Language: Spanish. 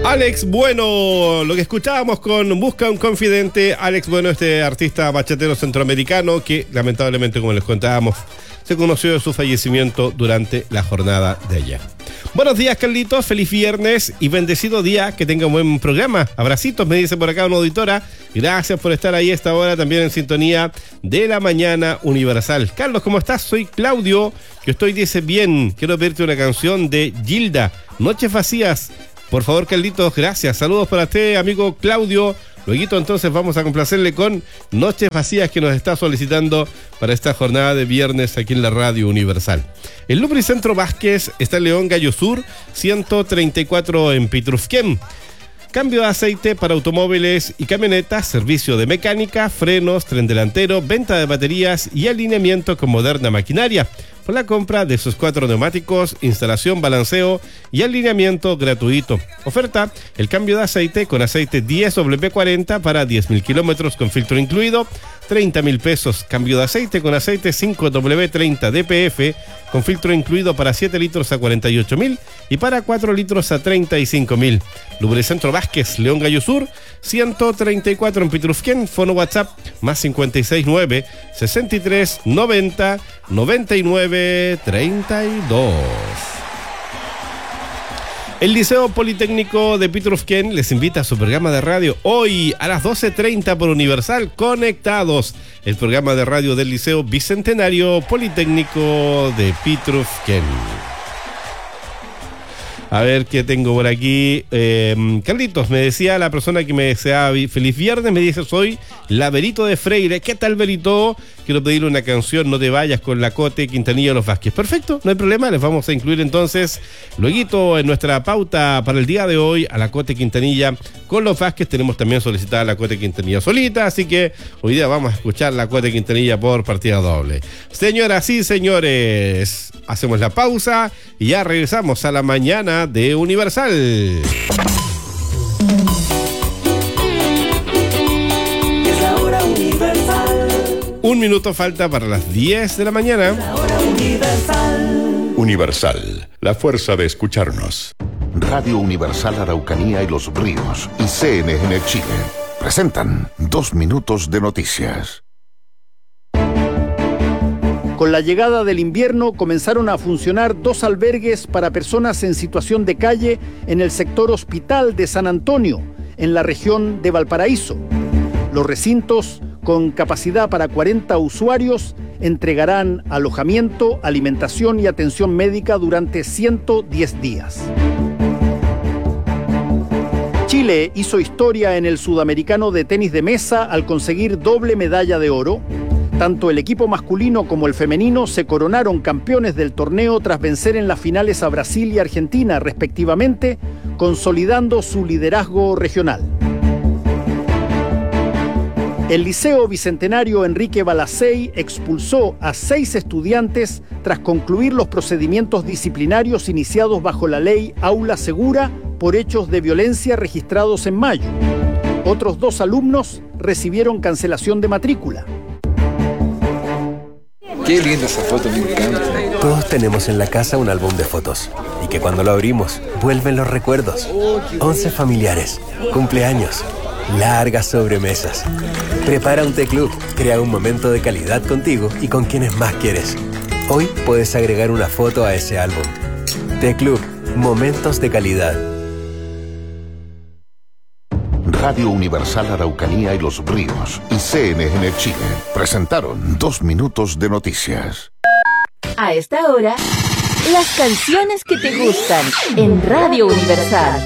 Alex Bueno, lo que escuchábamos con Busca un Confidente. Alex Bueno, este artista bachatero centroamericano que lamentablemente, como les contábamos, se conoció de su fallecimiento durante la jornada de ayer. Buenos días, Carlitos, feliz viernes y bendecido día, que tenga un buen programa. Abracitos, me dice por acá una auditora. Gracias por estar ahí a esta hora también en sintonía de la mañana universal. Carlos, ¿cómo estás? Soy Claudio, que estoy, dice, bien. Quiero pedirte una canción de Gilda, Noches Vacías. Por favor, Carlitos, gracias. Saludos para usted, amigo Claudio. Luego entonces vamos a complacerle con Noches Vacías, que nos está solicitando para esta jornada de viernes aquí en la Radio Universal. El Lubricentro Vázquez está en León Gallo Sur, 134 en Pitrufquén. Cambio de aceite para automóviles y camionetas, servicio de mecánica, frenos, tren delantero, venta de baterías y alineamiento con moderna maquinaria. Por la compra de sus 4 neumáticos, instalación, balanceo y alineamiento gratuito. Oferta: el cambio de aceite con aceite 10W40 para 10.000 kilómetros con filtro incluido, 30.000 pesos. Cambio de aceite con aceite 5W30 DPF con filtro incluido para 7 litros a 48.000 y para 4 litros a 35.000. Lubricentro Vázquez, León Gallo Sur, 134 en Pitrufquén. Fono WhatsApp más 569 63 90 99 32. El Liceo Politécnico de Pitrufquén les invita a su programa de radio hoy a las 12:30 por Universal Conectados, el programa de radio del Liceo Bicentenario Politécnico de Pitrufquén. A ver qué tengo por aquí. Carlitos, me decía la persona que me deseaba feliz viernes, me dice: soy la Berito de Freire. ¿Qué tal, Berito? Quiero pedirle una canción, No te vayas, con la Cote, Quintanilla, Los Vázquez. Perfecto, no hay problema, les vamos a incluir entonces luego en nuestra pauta para el día de hoy a la Cote Quintanilla con Los Vázquez. Tenemos también solicitada la Cote Quintanilla solita, así que hoy día vamos a escuchar la Cote Quintanilla por partida doble. Señoras y señores, hacemos la pausa y ya regresamos a la mañana de Universal. Es la hora universal. Un minuto falta para las 10 de la mañana. La hora universal. Universal, la fuerza de escucharnos. Radio Universal Araucanía y Los Ríos y CNN Chile presentan 2 minutos de noticias. Con la llegada del invierno comenzaron a funcionar 2 albergues para personas en situación de calle en el sector Hospital de San Antonio, en la región de Valparaíso. Los recintos, con capacidad para 40 usuarios, entregarán alojamiento, alimentación y atención médica durante 110 días. Chile hizo historia en el Sudamericano de Tenis de Mesa al conseguir doble medalla de oro. Tanto el equipo masculino como el femenino se coronaron campeones del torneo tras vencer en las finales a Brasil y Argentina, respectivamente, consolidando su liderazgo regional. El Liceo Bicentenario Enrique Balacey expulsó a 6 estudiantes tras concluir los procedimientos disciplinarios iniciados bajo la ley Aula Segura por hechos de violencia registrados en mayo. Otros 2 alumnos recibieron cancelación de matrícula. Qué linda esa foto, me encanta. Todos tenemos en la casa un álbum de fotos y que cuando lo abrimos vuelven los recuerdos. 11 familiares, cumpleaños, largas sobremesas. Prepara un T-Club, crea un momento de calidad contigo y con quienes más quieres. Hoy puedes agregar una foto a ese álbum. T-Club, momentos de calidad. Radio Universal Araucanía y Los Ríos y CNN Chile presentaron 2 minutos de noticias. A esta hora, las canciones que te gustan en Radio Universal.